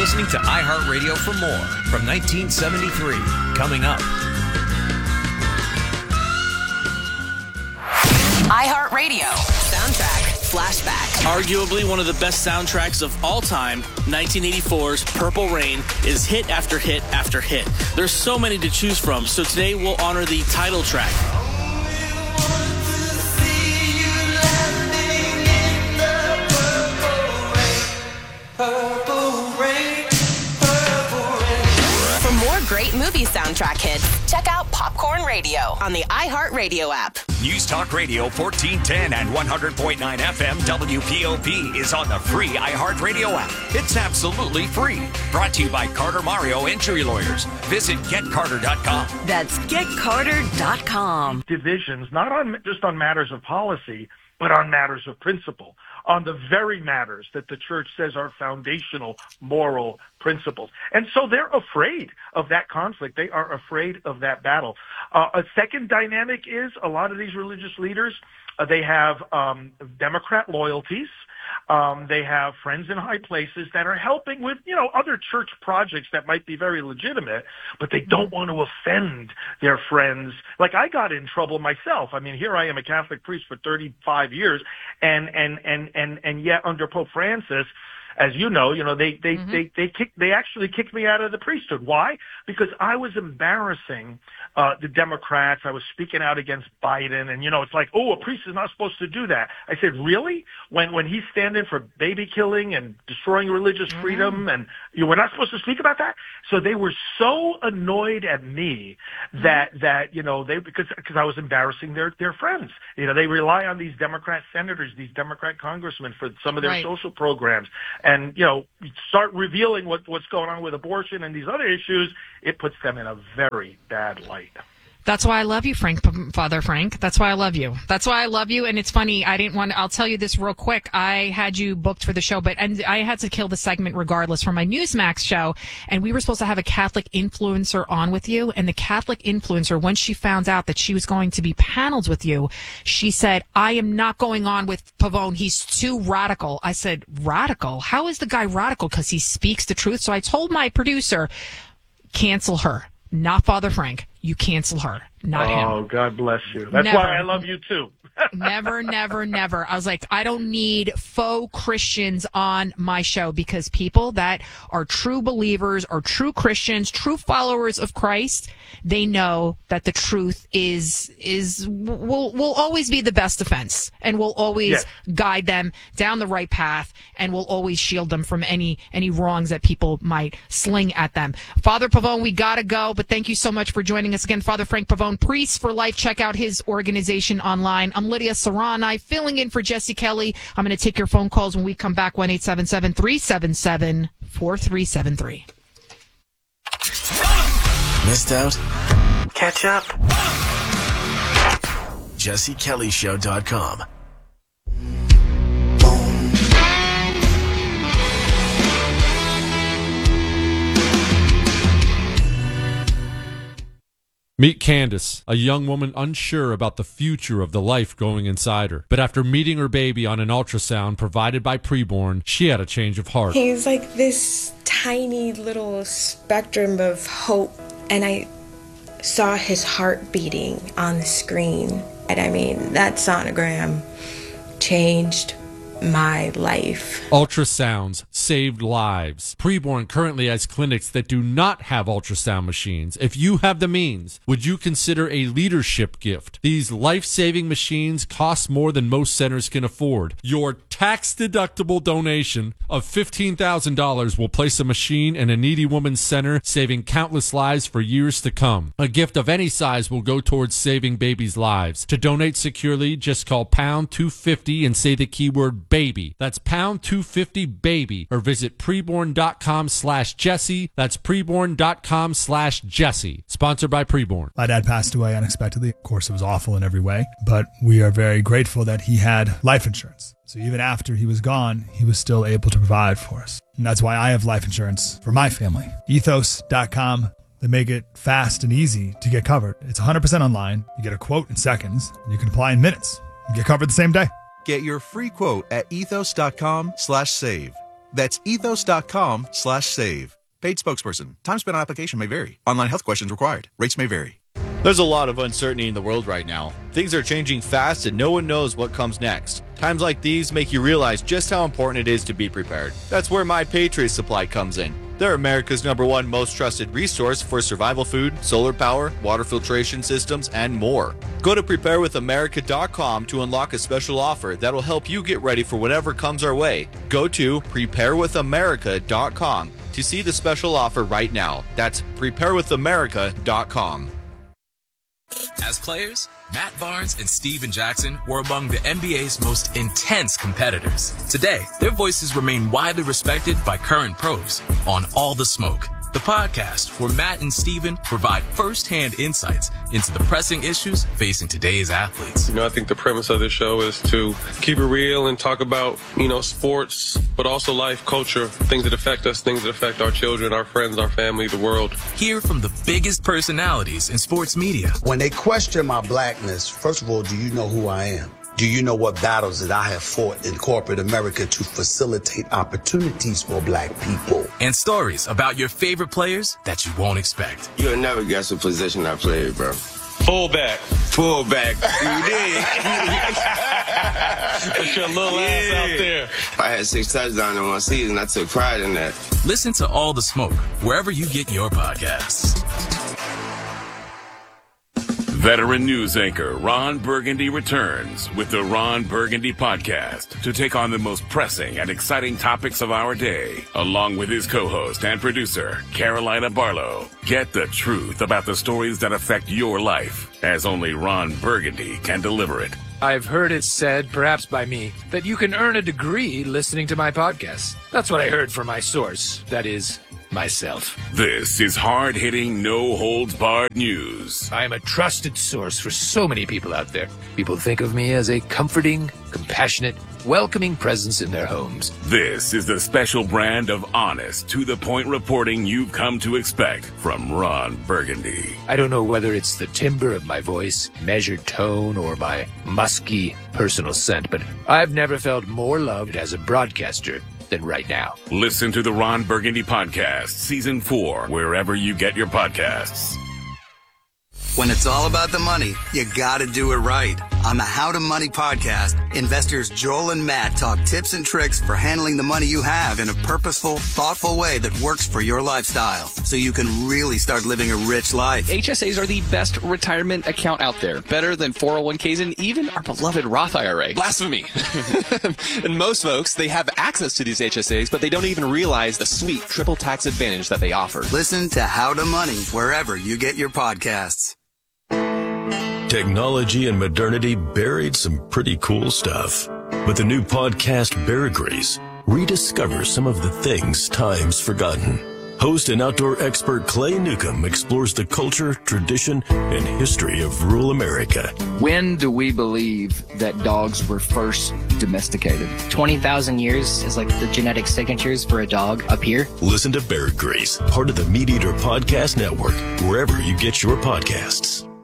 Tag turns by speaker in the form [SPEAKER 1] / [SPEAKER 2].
[SPEAKER 1] listening to iHeartRadio for more from 1973. Coming up.
[SPEAKER 2] iHeartRadio Soundtrack Flashback.
[SPEAKER 3] Arguably one of the best soundtracks of all time, 1984's Purple Rain is hit after hit after hit. There's so many to choose from, so today we'll honor the title track.
[SPEAKER 2] For more great movie soundtrack hits, check out Popcorn Radio on the iHeartRadio app.
[SPEAKER 4] News Talk Radio 1410 and 100.9 FM WPOP is on the free iHeartRadio app. It's absolutely free. Brought to you by Carter Mario Injury Lawyers. Visit getcarter.com.
[SPEAKER 2] That's getcarter.com.
[SPEAKER 5] Divisions, not on just on matters of policy, but on matters of principle, on the very matters that the church says are foundational moral principles. And so they're afraid of that conflict. They are afraid of that battle. A second dynamic is a lot of these religious leaders, they have Democrat loyalties. They have friends in high places that are helping with, other church projects that might be very legitimate, but they don't want to offend their friends. Like I got in trouble myself. I mean, here I am a Catholic priest for 35 years and yet under Pope Francis, as you know, they actually kicked me out of the priesthood. Why? Because I was embarrassing the Democrats. I was speaking out against Biden, and it's like, oh, a priest is not supposed to do that. I said, really? When he's standing for baby killing and destroying religious freedom, and we're not supposed to speak about that? So they were so annoyed at me that because I was embarrassing their friends. They rely on these Democrat senators, these Democrat congressmen for some of their social programs. And, start revealing what's going on with abortion and these other issues, it puts them in a very bad light.
[SPEAKER 6] That's why I love you, Father Frank. That's why I love you. That's why I love you. And it's funny, I'll tell you this real quick. I had you booked for the show, and I had to kill the segment regardless for my Newsmax show. And we were supposed to have a Catholic influencer on with you. And the Catholic influencer, when she found out that she was going to be paneled with you, she said, I am not going on with Pavone. He's too radical. I said, radical? How is the guy radical? Because he speaks the truth. So I told my producer, cancel her. Not Father Frank. You cancel her, not him.
[SPEAKER 5] Oh, God bless you. That's why I love you, too.
[SPEAKER 6] Never, never, never. I was like, I don't need faux Christians on my show, because people that are true believers, are true Christians, true followers of Christ, they know that the truth will always be the best defense, and will always guide them down the right path, and will always shield them from any wrongs that people might sling at them. Father Pavone, we gotta go, but thank you so much for joining us again. Father Frank Pavone, Priests for Life. Check out his organization online. I'm Lydia Serrani, filling in for Jesse Kelly. I'm going to take your phone calls when we come back. 1-877-377-4373.
[SPEAKER 7] Missed out?
[SPEAKER 5] Catch up.
[SPEAKER 7] JesseKellyShow.com.
[SPEAKER 8] Meet Candace, a young woman unsure about the future of the life going inside her. But after meeting her baby on an ultrasound provided by Preborn, she had a change of heart.
[SPEAKER 9] He's like this tiny little spectrum of hope, and I saw his heart beating on the screen. And I mean, that sonogram changed my life.
[SPEAKER 8] Ultrasounds saved lives. Preborn currently has clinics that do not have ultrasound machines. If you have the means, would you consider a leadership gift? These life-saving machines cost more than most centers can afford. Your tax-deductible donation of $15,000 will place a machine in a needy woman's center, saving countless lives for years to come. A gift of any size will go towards saving babies' lives. To donate securely, just call pound 250 and say the keyword baby. That's pound 250 baby, or visit preborn.com/Jesse. That's preborn.com/Jesse. Sponsored by Preborn.
[SPEAKER 10] My dad passed away unexpectedly. Of course, it was awful in every way, but we are very grateful that he had life insurance. So even after he was gone, he was still able to provide for us. And that's why I have life insurance for my family. Ethos.com. They make it fast and easy to get covered. It's 100% online. You get a quote in seconds, and you can apply in minutes. You get covered the same day.
[SPEAKER 11] Get your free quote at ethos.com/save. That's ethos.com/save. Paid spokesperson. Time spent on application may vary. Online health questions required. Rates may vary.
[SPEAKER 12] There's a lot of uncertainty in the world right now. Things are changing fast and no one knows what comes next. Times like these make you realize just how important it is to be prepared. That's where My Patriot Supply comes in. They're America's #1 most trusted resource for survival food, solar power, water filtration systems, and more. Go to preparewithamerica.com to unlock a special offer that'll help you get ready for whatever comes our way. Go to preparewithamerica.com to see the special offer right now. That's preparewithamerica.com.
[SPEAKER 13] As players, Matt Barnes and Steven Jackson were among the NBA's most intense competitors. Today, their voices remain widely respected by current pros on All the Smoke, the podcast where Matt and Steven provide first-hand insights into the pressing issues facing today's athletes.
[SPEAKER 14] I think the premise of this show is to keep it real and talk about, sports, but also life, culture, things that affect us, things that affect our children, our friends, our family, the world.
[SPEAKER 13] Hear from the biggest personalities in sports media.
[SPEAKER 15] When they question my blackness, first of all, do you know who I am? Do you know what battles that I have fought in corporate America to facilitate opportunities for black people?
[SPEAKER 13] And stories about your favorite players that you won't expect.
[SPEAKER 16] You'll never guess the position I played, bro.
[SPEAKER 14] Fullback.
[SPEAKER 16] Fullback. You did.
[SPEAKER 14] Put your little ass out there.
[SPEAKER 16] I had 6 touchdowns in one season. I took pride in that.
[SPEAKER 13] Listen to All the Smoke wherever you get your podcasts.
[SPEAKER 17] Veteran news anchor Ron Burgundy returns with the Ron Burgundy Podcast to take on the most pressing and exciting topics of our day, along with his co-host and producer, Carolina Barlow. Get the truth about the stories that affect your life, as only Ron Burgundy can deliver it.
[SPEAKER 18] I've heard it said, perhaps by me, that you can earn a degree listening to my podcast. That's what I heard from my source. That is, myself.
[SPEAKER 17] This is hard-hitting, no-holds-barred news.
[SPEAKER 18] I am a trusted source for so many people out there. People think of me as a comforting, compassionate, welcoming presence in their homes.
[SPEAKER 17] This is the special brand of honest, to-the-point reporting you've come to expect from Ron Burgundy.
[SPEAKER 18] I don't know whether it's the timbre of my voice, measured tone, or my musky personal scent, but I've never felt more loved as a broadcaster than right now.
[SPEAKER 17] Listen to the Ron Burgundy Podcast, Season 4, wherever you get your podcasts.
[SPEAKER 19] When it's all about the money, you gotta do it right. On the How to Money podcast, investors Joel and Matt talk tips and tricks for handling the money you have in a purposeful, thoughtful way that works for your lifestyle, so you can really start living a rich life.
[SPEAKER 20] HSAs are the best retirement account out there, better than 401ks and even our beloved Roth IRA. Blasphemy. And most folks, they have access to these HSAs, but they don't even realize the sweet triple tax advantage that they offer.
[SPEAKER 19] Listen to How to Money wherever you get your podcasts.
[SPEAKER 21] Technology and modernity buried some pretty cool stuff. With the new podcast Bear Grease, rediscover some of the things time's forgotten. Host and outdoor expert Clay Newcomb explores the culture, tradition, and history of rural America.
[SPEAKER 22] When do we believe that dogs were first domesticated?
[SPEAKER 23] 20,000 years is like the genetic signatures for a dog up here.
[SPEAKER 21] Listen to Bear Grease, part of the Meat Eater Podcast Network, wherever you get your podcasts.